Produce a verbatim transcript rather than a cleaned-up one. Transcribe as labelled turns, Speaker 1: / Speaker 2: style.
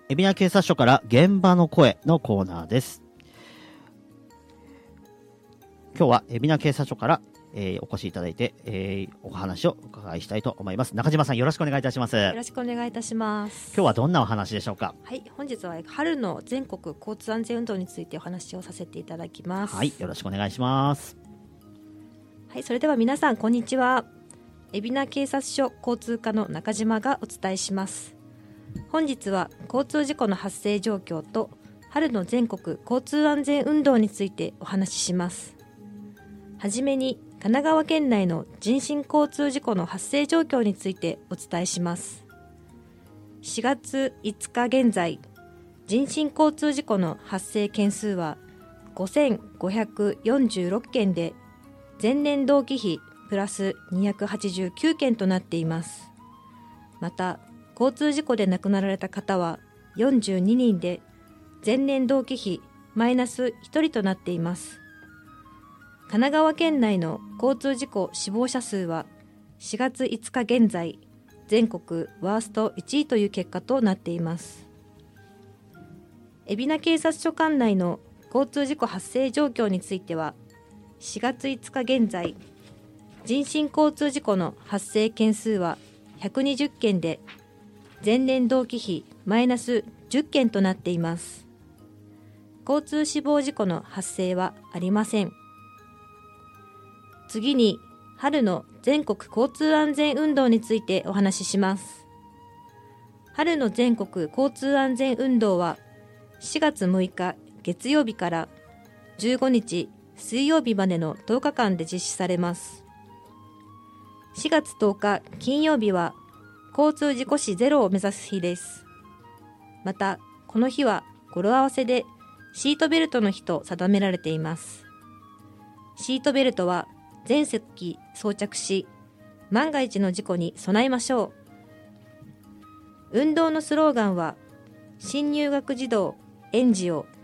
Speaker 1: 海老名警察署から現場の声のコーナーです。今日は海老名警察署から、えー、お越しいただいて、えー、お話をお伺いしたいと思います。中島さん、よろしくお願いいたします。
Speaker 2: よろしくお願いいたします。
Speaker 1: 今日はどんなお話でしょうか？
Speaker 2: はい、本日は春の全国交通安全運動についてお話をさせていただきます。
Speaker 1: はい、よろしくお願いします。
Speaker 2: はい、それでは皆さんこんにちは。海老名警察署交通課の中島がお伝えします。本日は交通事故の発生状況と春の全国交通安全運動についてお話しします。はじめに神奈川県内の人身交通事故の発生状況についてお伝えします。しがついつか現在、人身交通事故の発生件数はごせんごひゃくよんじゅうろっけんで、前年同期比プラスにひゃくはちじゅうきゅうけんとなっています。また、交通事故で亡くなられた方はよんじゅうににんで、前年同期比マイナスひとりとなっています。神奈川県内の交通事故死亡者数はしがついつか現在、全国ワーストいちいという結果となっています。海老名警察署管内の交通事故発生状況については、しがついつか現在、人身交通事故の発生件数はひゃくにじゅっけんで、前年同期比マイナスじゅっけんとなっています。交通死亡事故の発生はありません。次に、春の全国交通安全運動についてお話しします。春の全国交通安全運動は、しがつむいか月曜日からじゅうごにち水曜日までのとおかかんで実施されます。しがつとおか金曜日は、交通事故死ゼロを目指す日です。また、この日は語呂合わせでシートベルトの日と定められています。シートベルトは全席装着し、万が一の事故に備えましょう。運動のスローガンは、新入学児童、園児を